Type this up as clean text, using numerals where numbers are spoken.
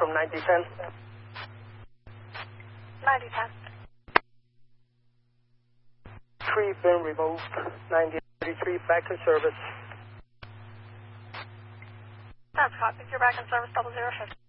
from 9010. 9010. Tree been removed. 9083 back in service. That's copied. You're back in service 0050.